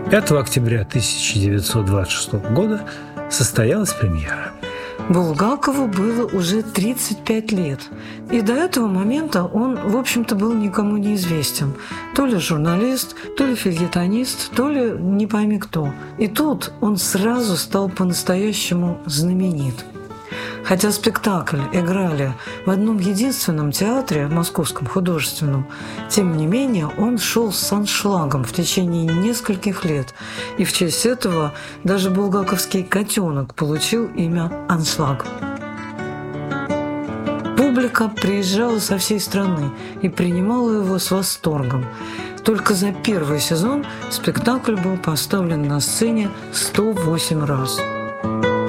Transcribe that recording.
5 октября 1926 года состоялась премьера. Булгакову было уже 35 лет, и до этого момента он, в общем-то, был никому неизвестен. То ли журналист, то ли фельетонист, то ли не пойми кто. И тут он сразу стал по-настоящему знаменит. Хотя спектакль играли в одном единственном театре, Московском художественном, тем не менее он шел с аншлагом в течение нескольких лет, и в честь этого даже булгаковский котенок получил имя «Аншлаг». Публика приезжала со всей страны и принимала его с восторгом. Только за первый сезон спектакль был поставлен на сцене 108 раз.